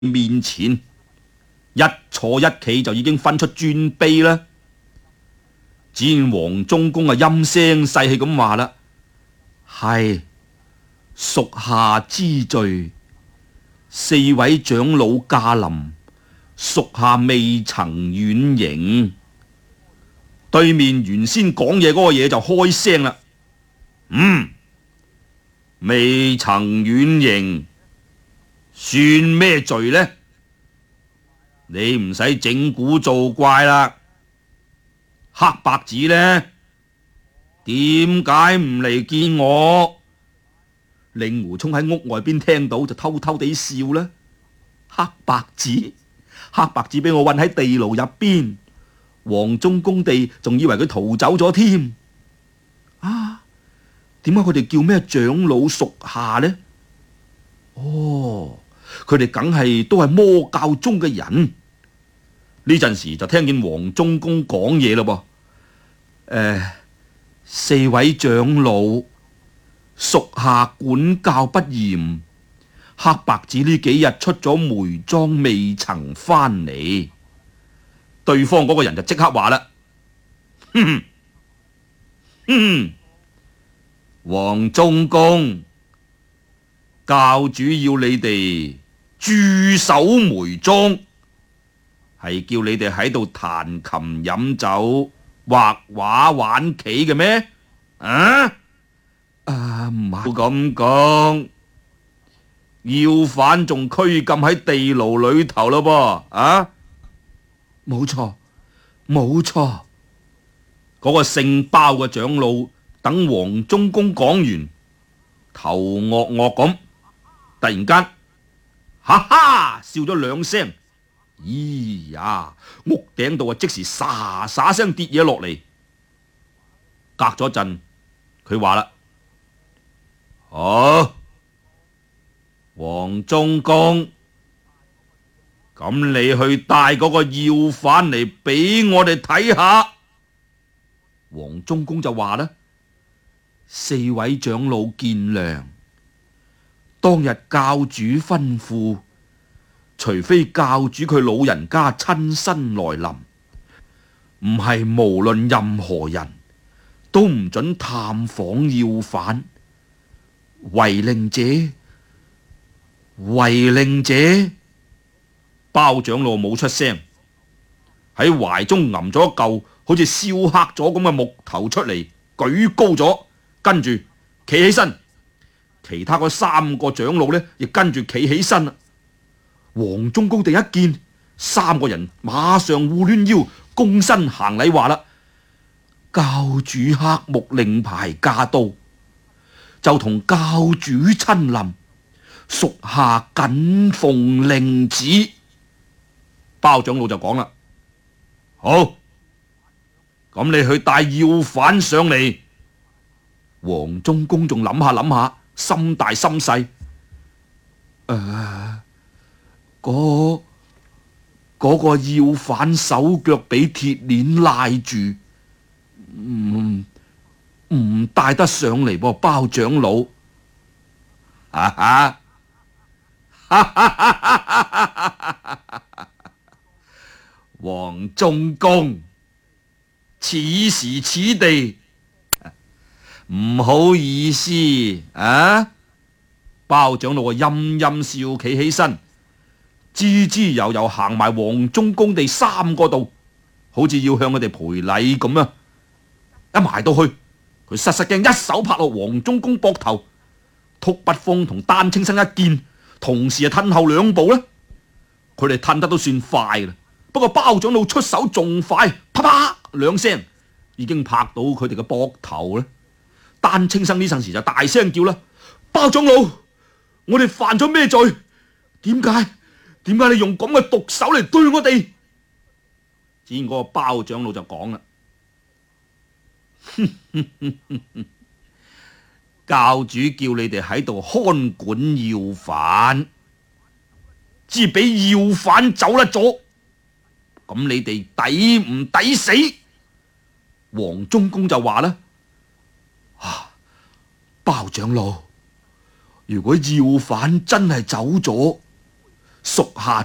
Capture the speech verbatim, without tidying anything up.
面前，一坐一企就已經分出尊卑啦。只見黃忠公啊陰聲細氣咁話啦：係屬下知罪，四位長老駕臨，屬下未曾遠迎。對面原先講嘢嗰個嘢就開聲啦：嗯，未曾遠迎，算咩罪呢？你唔使整蠱做怪啦。黑白子呢？點解唔嚟見我？令狐沖喺屋外邊聽到就偷偷地笑啦。黑白子，黑白子俾我困喺地牢入邊，黃忠公哋仲以為佢逃走咗添。啊，點解佢哋叫咩長老屬下呢？哦，佢哋梗係都係魔教中嘅人。呢陣時就聽見黃忠公講嘢咯噃。誒、呃，四位長老，屬下管教不嚴，黑白子呢幾日出咗梅莊，未曾翻嚟。對方嗰個人就即刻話啦：哼哼，哼，黃忠公，教主要你哋駐守梅莊，係叫你哋喺度彈琴飲酒、畫畫玩棋嘅咩？啊？啊，唔係咁講，要犯仲拘禁喺地牢裏頭咯噃。啊，冇錯冇錯。嗰個姓包嘅長老等黃忠公講完，頭惡惡咁，突然間哈哈笑咗兩聲。咦呀！屋頂度啊，即時沙沙聲跌嘢落嚟。隔咗陣，佢話啦：好，黃忠公，咁你去帶嗰個要犯嚟俾我哋睇下。黃忠公就話啦：四位長老見諒，當日教主吩咐，除非教主佢老人家親身來臨，唔係無論任何人都唔准探訪要犯。違令者，違令者。包長老冇出聲，喺懷中揞咗一嚿好似燒黑咗咁嘅木頭出嚟，舉高咗，跟住企起身。其他嗰三個長老呢，亦跟住企起身啦。黃忠公哋一見，三個人馬上護攣腰，躬身行禮，話啦：教主黑木令牌駕到，就同教主親臨，屬下謹奉令旨。包長老就講啦：好，咁你去帶要犯上嚟。黃忠公仲諗下諗下，心大心細，誒、呃。嗰嗰、嗰個要犯手腳俾鐵鏈拉住，唔唔帶得上嚟噃，包長老。哈哈，哈哈哈哈哈哈！黃忠公，此時此地，唔好意思啊！包長老啊陰陰笑，企起身。滋滋悠悠行埋黃忠公哋三個度，好似要向佢哋賠禮咁啊！一埋到去，佢實實驚一手拍落黃忠公膊頭，禿筆鋒同丹青生一見，同時啊褪後兩步啦。佢哋褪得都算快啦，不過包長老出手仲快，啪啪兩聲已經拍到佢哋嘅膊頭啦。丹青生呢陣時就大聲叫啦：包長老，我哋犯咗咩罪？點解？點解你用咁嘅毒手嚟對我哋？只見嗰個包長老就講啦：教主叫你哋喺度看管要犯，只俾要犯走甩咗，咁你哋抵唔抵死？黃忠公就話啦：啊，包長老，如果要犯真係走咗， 屬下